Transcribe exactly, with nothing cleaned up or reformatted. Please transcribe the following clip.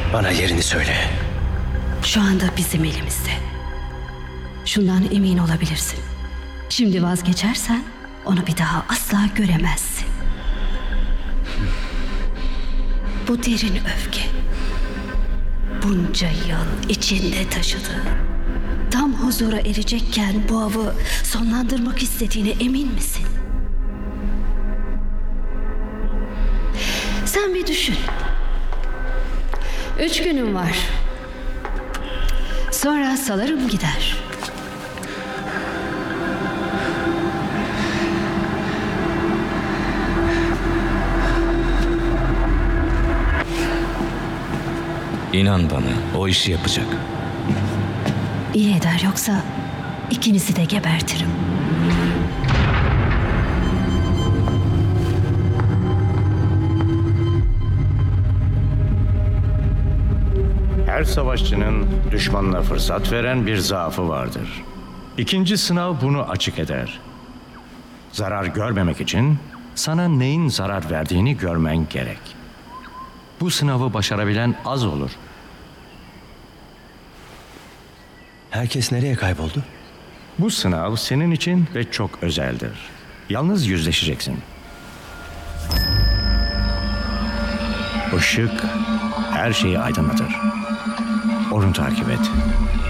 Bana yerini söyle. Şu anda bizim elimizde. Şundan emin olabilirsin. Şimdi vazgeçersen onu bir daha asla göremezsin. Bu derin öfke, bunca yıl içinde taşıdığı, tam huzura erecekken bu avı sonlandırmak istediğine emin misin? Sen bir düşün. Üç günüm var. Sonra salarım gider. İnan bana, o işi yapacak. İyi eder, yoksa ikinizi de gebertirim. Her savaşçının düşmanına fırsat veren bir zaafı vardır. İkinci sınav bunu açık eder. Zarar görmemek için sana neyin zarar verdiğini görmen gerek. Bu sınavı başarabilen az olur. Herkes nereye kayboldu? Bu sınav senin için ve çok özeldir. Yalnız yüzleşeceksin. Işık her şeyi aydınlatır. Onu takip et.